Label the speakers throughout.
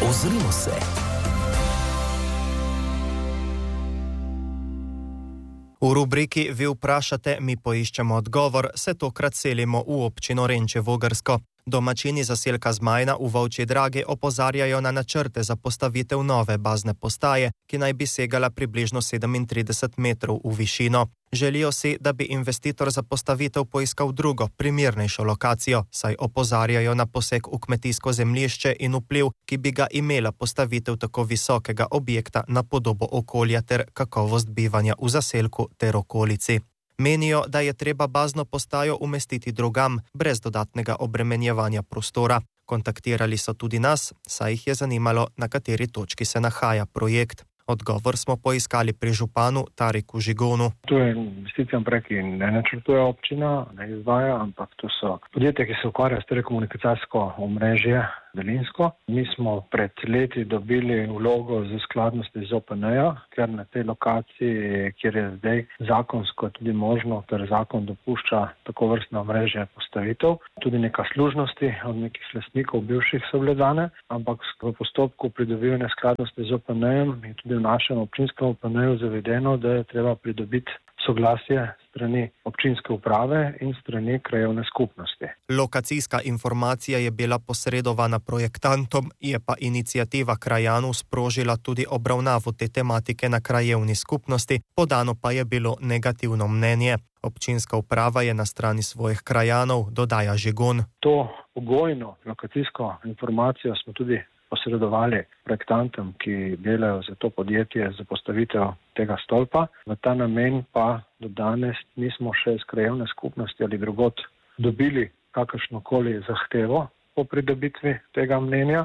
Speaker 1: Ozrimo se. V rubriki Vi vprašate, mi poiščemo odgovor, se tokrat selimo v občino Renče Vogrsko. Domačini zaselka Zmajna v Volčji Dragi opozarjajo na načrte za postavitev nove bazne postaje, ki naj bi segala približno 37 metrov v višino. Želijo si, da bi investitor za postavitev poiskal drugo, primernejšo lokacijo, saj opozarjajo na poseg v kmetijsko zemljišče in vpliv, ki bi ga imela postavitev tako visokega objekta na podobo okolja ter kakovost bivanja v zaselku ter okolici. Menijo, da je treba bazno postajo umestiti drugam, brez dodatnega obremenjevanja prostora. Kontaktirali so tudi nas, saj jih je zanimalo, na kateri točki se nahaja projekt. Odgovor smo poiskali pri županu Tariku Žigonu.
Speaker 2: To je investicija, ki ne načrtuje občina, ne izvaja, ampak to so podjetja, ki se ukvarjajo s telekomunikacijsko omrežje daljinsko. Mi smo pred leti dobili vlogo za skladnost iz OPN-ja, ker na tej lokaciji, kjer je zdaj zakonsko tudi možno, ker zakon dopušča tako vrstno omrežje postavitev, tudi neka služnosti od nekih lastnikov bivših so bile dane, ampak v postopku pridobivanja skladnosti z OPN-jem in tudi v našem občinskem OPN-ju zavedeno, da je treba pridobiti soglasje strani občinske uprave in strani krajevne skupnosti.
Speaker 1: Lokacijska informacija je bila posredovana projektantom, je pa iniciativa krajanov sprožila tudi obravnavo te tematike na krajevni skupnosti, podano pa je bilo negativno mnenje. Občinska uprava je na strani svojih krajanov, dodaja Žigon.
Speaker 2: To pogojno lokacijsko informacijo smo tudi posredovali projektantom, ki delajo za to podjetje za postavitev tega stolpa. V ta namen pa do danes nismo še iz krajevne skupnosti ali drugot dobili kakršnokoli zahtevo po pridobitvi tega mnenja.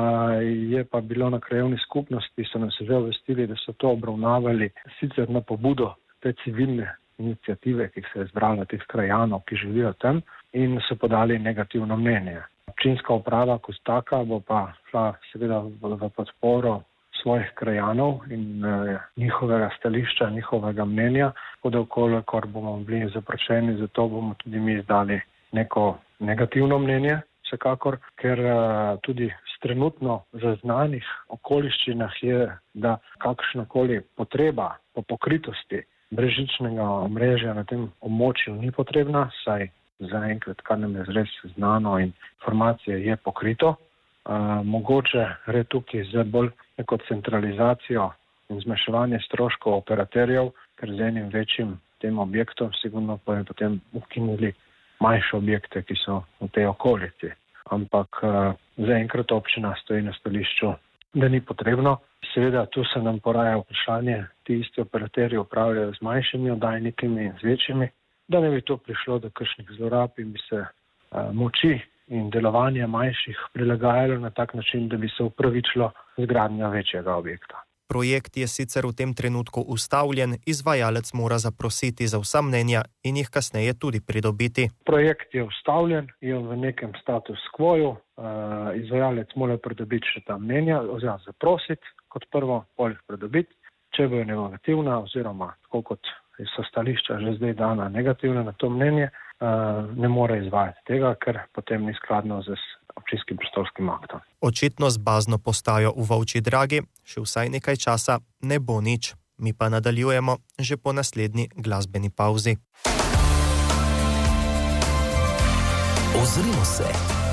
Speaker 2: Je pa bilo na krajevni skupnosti, so nas že obvestili, da so to obravnavali sicer na pobudo te civilne iniciative, ki se je zbrala teh krajanov, ki živijo tam, in so podali negativno mnenje. Občinska uprava kot taka bo pa šla seveda v podporo svojih krajanov in njihovega stališča, njihovega mnenja, da okolikor bomo bili zaprošeni, zato bomo tudi mi izdali neko negativno mnenje, vsekakor, ker tudi s trenutno zaznanih okoliščinah je, da kakšnakoli potreba po pokritosti brezžičnega omrežja na tem območju ni potrebna, saj zaenkrat, kar nam je res znano in informacije je pokrito. Mogoče gre tukaj za bolj neko centralizacijo in zmanjševanje stroškov operaterjev, ker z enim večjim tem objektom sigurno pa je potem ukinili manjše objekte, ki so v tej okolici. Ampak zaenkrat občina stoji na stališču, da ni potrebno. Seveda tu se nam poraja vprašanje, ti isti operaterji upravljajo z manjšimi oddajniki in z večjimi, da ne bi to prišlo do kakšnih zlorab in bi se moči in delovanje manjših prilagajalo na tak način, da bi se upravičilo zgradnja večjega objekta.
Speaker 1: Projekt je sicer v tem trenutku ustavljen, izvajalec mora zaprositi za vsa mnenja in jih kasneje tudi pridobiti.
Speaker 2: Projekt je ustavljen, je v nekem status quoju, izvajalec mora pridobiti še ta mnenja, oziroma zaprositi kot prvo, polih pridobiti. Če bo negativna oziroma tako kot so stališča že zdaj dana negativna na to mnenje, ne more izvajati tega, ker potem ni skladno z občinskim prostorskim aktom.
Speaker 1: Očitno z bazno postajo v Volčji Dragi še vsaj nekaj časa ne bo nič. Mi pa nadaljujemo že po naslednji glasbeni pauzi.
Speaker 3: Ozrimo se.